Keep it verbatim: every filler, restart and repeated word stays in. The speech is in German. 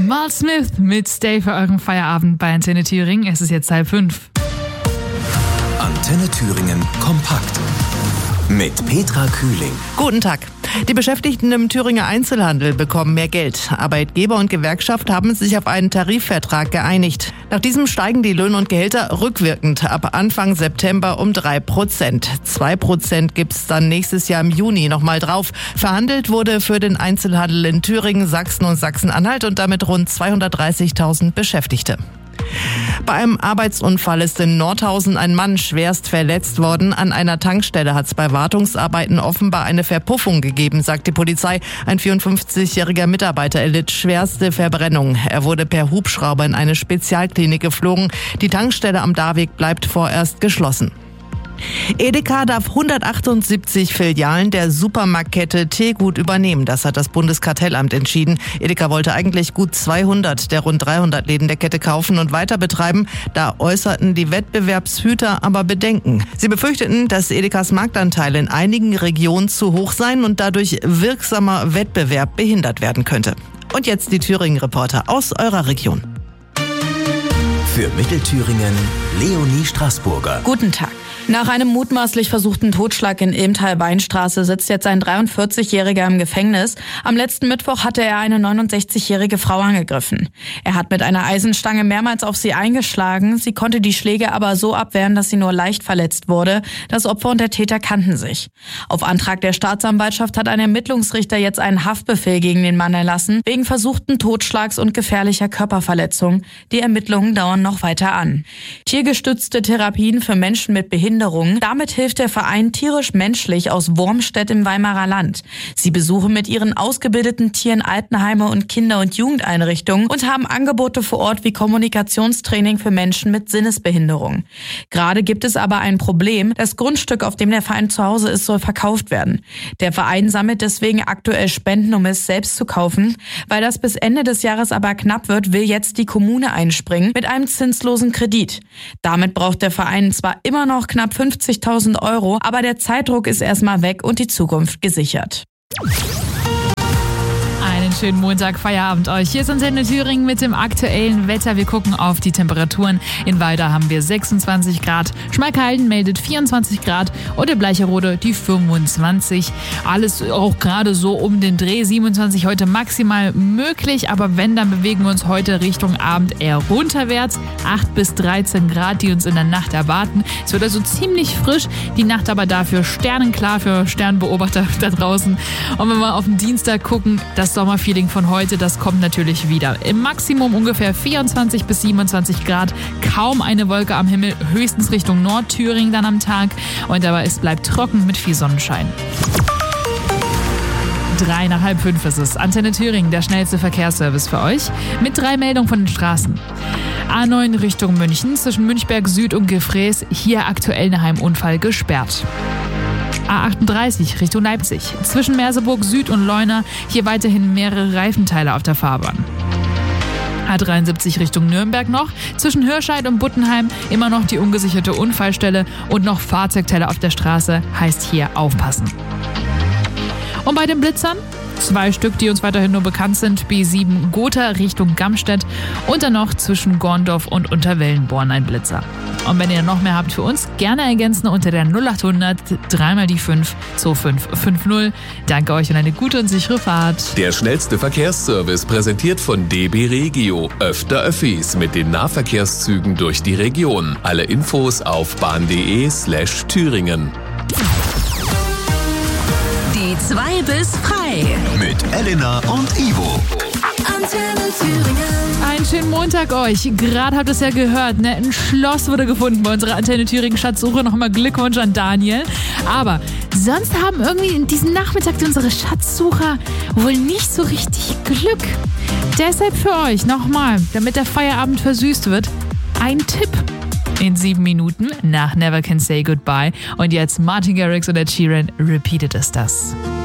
Mal Smith mit Stay für euren Feierabend bei Antenne Thüringen. Es ist jetzt halb fünf. Antenne Thüringen kompakt mit Petra Kühling. Guten Tag. Die Beschäftigten im Thüringer Einzelhandel bekommen mehr Geld. Arbeitgeber und Gewerkschaft haben sich auf einen Tarifvertrag geeinigt. Nach diesem steigen die Löhne und Gehälter rückwirkend ab Anfang September um drei Prozent. zwei Prozent gibt's dann nächstes Jahr im Juni nochmal drauf. Verhandelt wurde für den Einzelhandel in Thüringen, Sachsen und Sachsen-Anhalt und damit rund zweihundertdreißigtausend Beschäftigte. Bei einem Arbeitsunfall ist in Nordhausen ein Mann schwerst verletzt worden. An einer Tankstelle hat es bei Wartungsarbeiten offenbar eine Verpuffung gegeben, sagt die Polizei. Ein vierundfünfzigjähriger Mitarbeiter erlitt schwerste Verbrennung. Er wurde per Hubschrauber in eine Spezialklinik geflogen. Die Tankstelle am Darweg bleibt vorerst geschlossen. Edeka darf hundertachtundsiebzig Filialen der Supermarktkette Tegut übernehmen. Das hat das Bundeskartellamt entschieden. Edeka wollte eigentlich gut zweihundert der rund dreihundert Läden der Kette kaufen und weiter betreiben. Da äußerten die Wettbewerbshüter aber Bedenken. Sie befürchteten, dass Edekas Marktanteile in einigen Regionen zu hoch seien und dadurch wirksamer Wettbewerb behindert werden könnte. Und jetzt die Thüringen-Reporter aus eurer Region. Für Mittelthüringen Leonie Straßburger. Guten Tag. Nach einem mutmaßlich versuchten Totschlag in Ilmtal-Weinstraße sitzt jetzt ein dreiundvierzigjähriger im Gefängnis. Am letzten Mittwoch hatte er eine neunundsechzigjährige Frau angegriffen. Er hat mit einer Eisenstange mehrmals auf sie eingeschlagen. Sie konnte die Schläge aber so abwehren, dass sie nur leicht verletzt wurde. Das Opfer und der Täter kannten sich. Auf Antrag der Staatsanwaltschaft hat ein Ermittlungsrichter jetzt einen Haftbefehl gegen den Mann erlassen, wegen versuchten Totschlags und gefährlicher Körperverletzung. Die Ermittlungen dauern noch weiter an. Tiergestützte Therapien für Menschen mit Behinderung. Damit hilft der Verein Tierisch-Menschlich aus Wormstedt im Weimarer Land. Sie besuchen mit ihren ausgebildeten Tieren Altenheime und Kinder- und Jugendeinrichtungen und haben Angebote vor Ort wie Kommunikationstraining für Menschen mit Sinnesbehinderung. Gerade gibt es aber ein Problem. Das Grundstück, auf dem der Verein zu Hause ist, soll verkauft werden. Der Verein sammelt deswegen aktuell Spenden, um es selbst zu kaufen. Weil das bis Ende des Jahres aber knapp wird, will jetzt die Kommune einspringen mit einem zinslosen Kredit. Damit braucht der Verein zwar immer noch knapp fünfzigtausend Euro, aber der Zeitdruck ist erstmal weg und die Zukunft gesichert. Einen schönen Montag, Feierabend euch. Hier ist Antenne Thüringen mit dem aktuellen Wetter. Wir gucken auf die Temperaturen. In Weida haben wir sechsundzwanzig Grad, Schmalkalden meldet vierundzwanzig Grad und in Bleicherode die fünfundzwanzig. Alles auch gerade so um den Dreh. siebenundzwanzig heute maximal möglich, aber wenn, dann bewegen wir uns heute Richtung Abend eher runterwärts. acht bis dreizehn Grad, die uns in der Nacht erwarten. Es wird also ziemlich frisch, die Nacht aber dafür sternenklar für Sternbeobachter da draußen. Und wenn wir auf den Dienstag gucken, das Sommerfeeling von heute, das kommt natürlich wieder. Im Maximum ungefähr vierundzwanzig bis siebenundzwanzig Grad, kaum eine Wolke am Himmel, höchstens Richtung Nordthüringen dann am Tag. Und aber es bleibt trocken mit viel Sonnenschein. Drei nach halb fünf ist es. Antenne Thüringen, der schnellste Verkehrsservice für euch. Mit drei Meldungen von den Straßen. A neun Richtung München, zwischen Münchberg Süd und Gefräß, hier aktuell nach einem Unfall gesperrt. A achtunddreißig Richtung Leipzig, zwischen Merseburg Süd und Leuna, hier weiterhin mehrere Reifenteile auf der Fahrbahn. A dreiundsiebzig Richtung Nürnberg noch, zwischen Hörscheid und Buttenheim immer noch die ungesicherte Unfallstelle und noch Fahrzeugteile auf der Straße, heißt hier aufpassen. Und bei den Blitzern? Zwei Stück, die uns weiterhin nur bekannt sind. B sieben Gotha Richtung Gamstedt und dann noch zwischen Gorndorf und Unterwellenborn ein Blitzer. Und wenn ihr noch mehr habt für uns, gerne ergänzen unter der null achthundert dreimal die fünf zwei fünf fünf null. Danke euch und eine gute und sichere Fahrt. Der schnellste Verkehrsservice präsentiert von D B Regio. Öfter Öffis mit den Nahverkehrszügen durch die Region. Alle Infos auf bahn.de slash Thüringen. Die zwei bis frei. Mit Elena und Ivo. Antenne Thüringen. Einen schönen Montag euch. Gerade habt ihr es ja gehört, ne? Ein Schloss wurde gefunden bei unserer Antenne Thüringen Schatzsuche. Nochmal Glückwunsch an Daniel. Aber sonst haben irgendwie in diesem Nachmittag unsere Schatzsucher wohl nicht so richtig Glück. Deshalb für euch nochmal, damit der Feierabend versüßt wird, ein Tipp. In sieben Minuten nach Never Can Say Goodbye. Und jetzt Martin Garrix und Ed Sheeran, Repeated ist das.